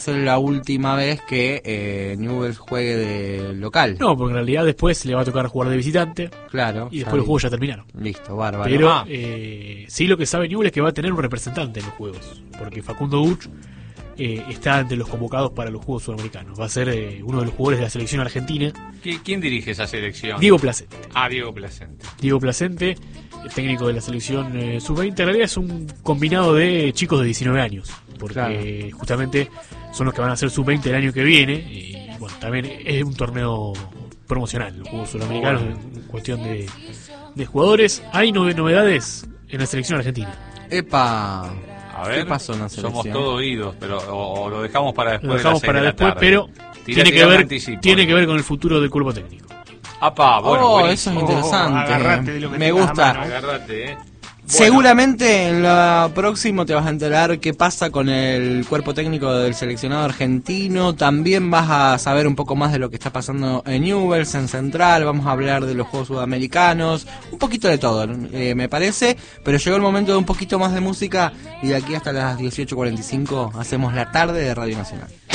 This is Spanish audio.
ser la última vez que Newell's juegue de local. No, porque en realidad después le va a tocar jugar de visitante. Claro. Y después los juegos ya terminaron. Listo, bárbaro. Pero sí, lo que sabe Newell's es que va a tener un representante en los juegos. Porque Facundo Uch está entre los convocados para los Juegos Sudamericanos. Va a ser uno de los jugadores de la selección argentina. ¿Quién dirige esa selección? Diego Placente. Diego Placente. Diego Placente, el técnico de la selección sub-20. En realidad es un combinado de chicos de 19 años. Porque justamente son los que van a ser sub-20 el año que viene. Y bueno, también es un torneo promocional, los Juegos Sudamericanos, en cuestión de jugadores. Hay novedades en la selección argentina. ¡Epa! A ver, ¿qué pasó en la selección? Somos todos oídos, pero o lo dejamos para después. Lo dejamos para después, pero tiene que ver con el futuro del cuerpo técnico. ¡Apa! Bueno, eso es interesante. Agarrate de lo que me tengas a gusta. mano. Agárrate, Seguramente en lo próximo te vas a enterar qué pasa con el cuerpo técnico del seleccionado argentino. También vas a saber un poco más de lo que está pasando en Newell's, en Central. Vamos a hablar de los Juegos Sudamericanos, un poquito de todo, me parece. Pero llegó el momento de un poquito más de música y de aquí hasta las 18:45 hacemos la tarde de Radio Nacional.